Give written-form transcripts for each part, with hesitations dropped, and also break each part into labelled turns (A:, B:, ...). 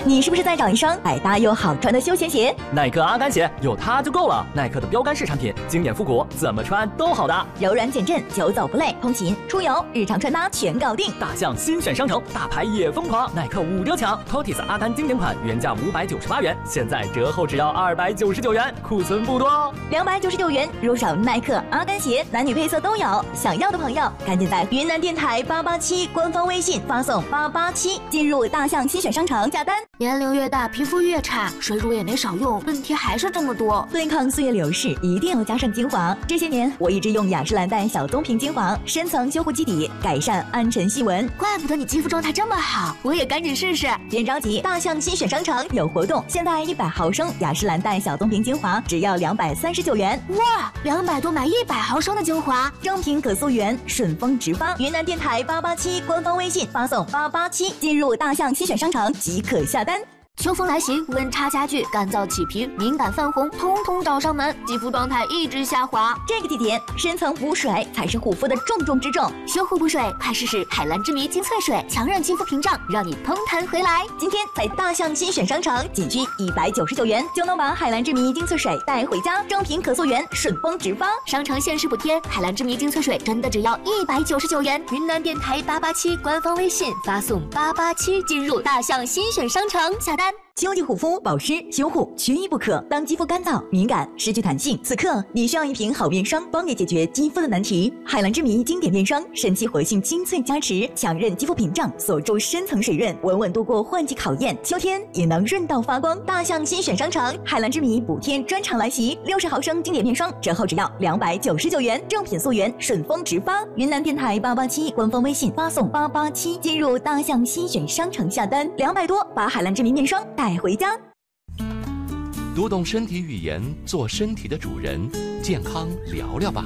A: 你是不是在找一双百搭又好穿的休闲鞋？
B: 耐克阿甘鞋有它就够了。耐克的标杆式产品，经典复古，怎么穿都好搭，
A: 柔软减震，久走不累，通勤、出游、日常穿搭全搞定。
B: 大象新选商城，大牌也疯狂，耐克5折抢 ，Totis 阿甘经典款原价598元，现在折后只要299元，库存不多哦。
A: 299元入手耐克阿甘鞋，男女配色都有。想要的朋友，赶紧在云南电台887官方微信发送887，进入大象新选商城下单。
C: 年龄越大，皮肤越差，水乳也没少用，问题还是这么多。
A: 对抗岁月流逝，一定要加上精华。这些年，我一直用雅诗兰黛小棕瓶精华，深层修护基底，改善暗沉细纹。
C: 怪不得你肌肤状态这么好，我也赶紧试试。
A: 别着急，大象新选商城有活动，现在100毫升雅诗兰黛小棕瓶精华只要239元。
C: 哇，200多买100毫升的精华，
A: 正品可溯源，顺丰直发。云南电台887官方微信发送887，进入大象新选商城即可下单。
C: 秋风来袭，温差加剧，干燥起皮，敏感泛红，统统找上门，肌肤状态一直下滑。
A: 这个季节，深层补水才是护肤的重中之重。
C: 修护补水，快试试海蓝之谜精粹水，强韧肌肤屏障，让你通弹回来。
A: 今天在大象新选商城，仅需199元就能把海蓝之谜精粹水带回家，正品可溯源，顺丰直发。
C: 商城限时补贴，海蓝之谜精粹水真的只要199元。云南电台887官方微信发送887，进入大象新选商城下单。
A: 秋季护肤保湿修护缺一不可。当肌肤干燥、敏感、失去弹性，此刻你需要一瓶好面霜，帮你解决肌肤的难题。海蓝之谜经典面霜，神奇活性精粹加持，强韧肌肤屏障，锁住深层水润，稳稳度过换季考验。秋天也能润到发光。大象新选商城，海蓝之谜补贴专场来袭，60毫升经典面霜折后只要299元，正品溯源，顺丰直发。云南电台887官方微信发送887，进入大象新选商城下单，200多把海蓝之谜面霜带回家。
D: 读懂身体语言，做身体的主人，健康聊聊吧。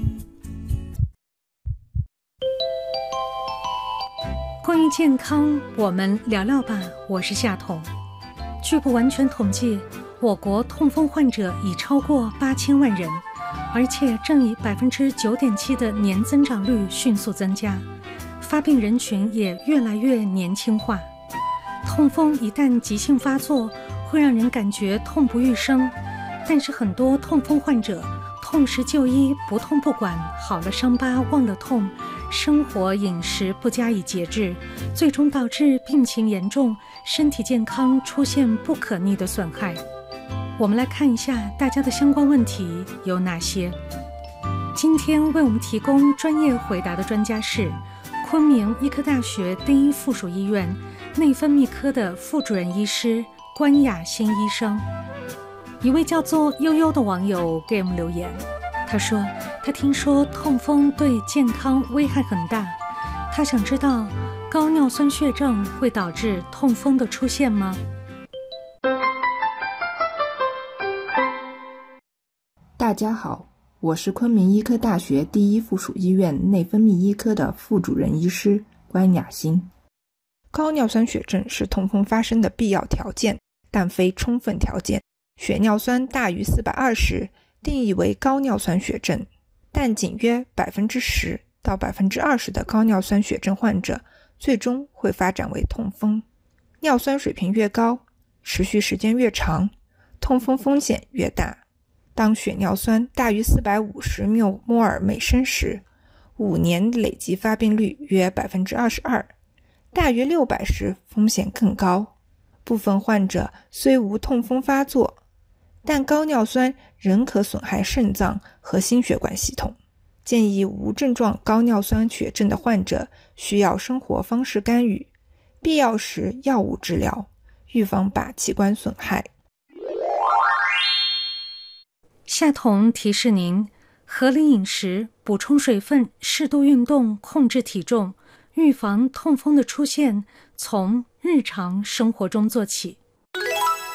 E: 关于健康，我们聊聊吧。我是夏彤。据不完全统计，我国痛风患者已超过8000万人，而且正以9.7%的年增长率迅速增加，发病人群也越来越年轻化。痛风一旦急性发作，会让人感觉痛不欲生，但是很多痛风患者痛时就医，不痛不管，好了伤疤忘了痛，生活饮食不加以节制，最终导致病情严重，身体健康出现不可逆的损害。我们来看一下大家的相关问题有哪些。今天为我们提供专业回答的专家是昆明医科大学第一附属医院内分泌科的副主任医师关雅欣医生。一位叫做悠悠的网友给我们留言，他说他听说痛风对健康危害很大，他想知道高尿酸血症会导致痛风的出现吗？
F: 大家好，我是昆明医科大学第一附属医院内分泌医科的副主任医师关雅欣。高尿酸血症是痛风发生的必要条件，但非充分条件。血尿酸大于420定义为高尿酸血症，但仅约10%到20%的高尿酸血症患者最终会发展为痛风。尿酸水平越高，持续时间越长，痛风风险越大。当血尿酸大于450缪摩尔每升时，5年累计发病率约22%，大于600时风险更高。部分患者虽无痛风发作，但高尿酸仍可损害肾脏和心血管系统。建议无症状高尿酸血症的患者需要生活方式干预，必要时药物治疗，预防靶器官损害。
E: 夏彤提示您，合理饮食、补充水分、适度运动、控制体重，预防痛风的出现，从日常生活中做起。